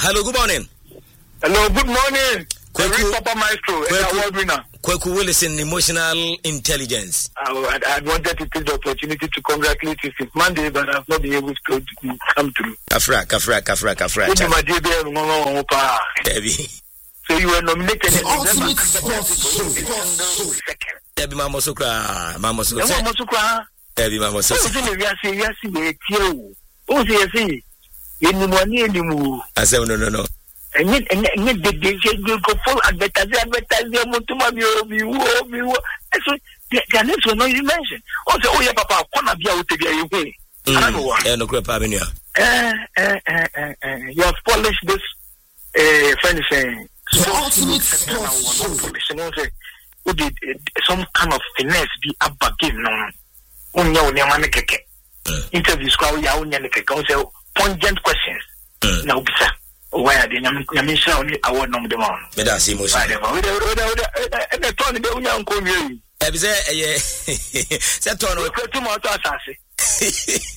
Hello, good morning. Hello, good morning. Papa Maestro, award winner. Kweku Willison, emotional intelligence. I wanted to take the opportunity to congratulate you since Monday, but I've not been able to come through. Kafra. So you were nominated as Debbie Mama Sukra. Debbie Mama I said, no. And you go full advertising Mutumabio. So the next one you mentioned. Also, oh, yeah, Papa, come be out to get away. No crap, you have polished this friend saying who did some kind of finesse be up again. Interviews crowd ya pungent questions. Now, sir. Why are they only award number the one? But that's emotion. And the Tony the young community. Said Tony,